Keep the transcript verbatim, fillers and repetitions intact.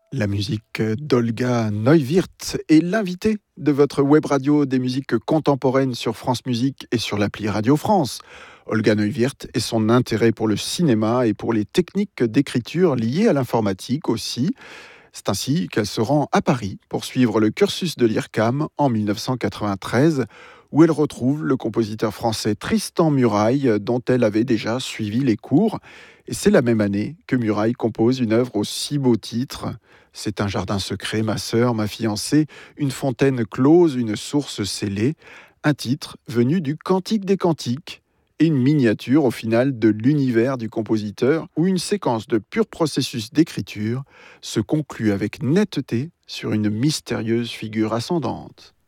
La musique d'Olga Neuwirth est l'invitée de votre web radio des musiques contemporaines sur France Musique et sur l'appli Radio France. Olga Neuwirth et son intérêt pour le cinéma et pour les techniques d'écriture liées à l'informatique aussi. C'est ainsi qu'elle se rend à Paris pour suivre le cursus de l'I R C A M en mille neuf cent quatre-vingt-treize, où elle retrouve le compositeur français Tristan Murail, dont elle avait déjà suivi les cours. Et c'est la même année que Murail compose une œuvre au si beau titre. C'est un jardin secret, ma sœur, ma fiancée, une fontaine close, une source scellée. Un titre venu du Cantique des Cantiques et une miniature au final de l'univers du compositeur où une séquence de pur processus d'écriture se conclut avec netteté sur une mystérieuse figure ascendante.